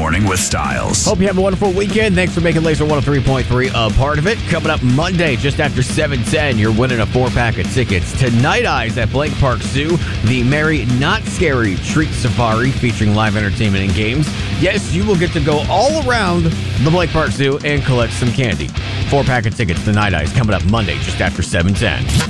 Morning with Styles. Hope you have a wonderful weekend. Thanks for making Laser 103.3 a part of it. Coming up Monday, just after 7:10, you're winning a 4-pack of tickets to Night Eyes at Blank Park Zoo, the Merry Not Scary Treat Safari featuring live entertainment and games. Yes, you will get to go all around the Blank Park Zoo and collect some candy. 4-pack of tickets to Night Eyes coming up Monday, just after 7:10.